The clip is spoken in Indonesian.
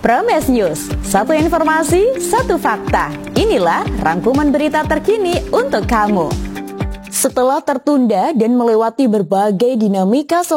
Prames News, satu informasi, satu fakta. Inilah rangkuman berita terkini untuk kamu. Setelah tertunda dan melewati berbagai dinamika